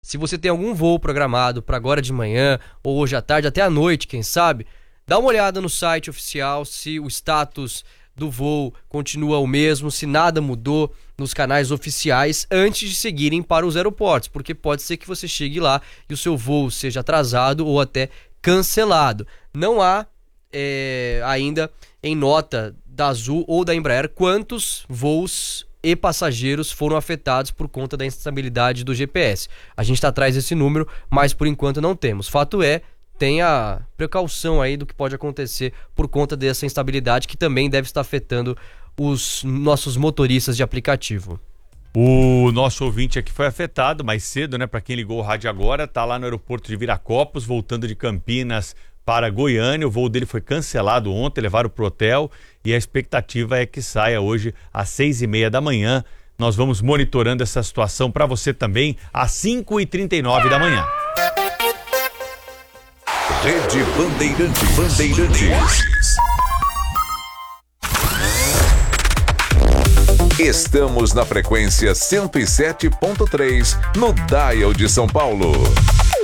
Se você tem algum voo programado para agora de manhã ou hoje à tarde, até à noite, quem sabe, dá uma olhada no site oficial se o status do voo continua o mesmo, se nada mudou nos canais oficiais antes de seguirem para os aeroportos, porque pode ser que você chegue lá e o seu voo seja atrasado ou até cancelado. Não há ainda em nota da Azul ou da Embraer quantos voos e passageiros foram afetados por conta da instabilidade do GPS. A gente está atrás desse número, mas por enquanto não temos. Fato é, tenha precaução aí do que pode acontecer por conta dessa instabilidade que também deve estar afetando os nossos motoristas de aplicativo. O nosso ouvinte aqui foi afetado mais cedo, né? Para quem ligou o rádio agora, tá lá no aeroporto de Viracopos, voltando de Campinas para Goiânia. O voo dele foi cancelado ontem, levaram pro hotel e a expectativa é que saia hoje às 6h30 da manhã. Nós vamos monitorando essa situação para você também às 5h39 da manhã. Rede Bandeirantes. Estamos na frequência 107.3 no Dial de São Paulo.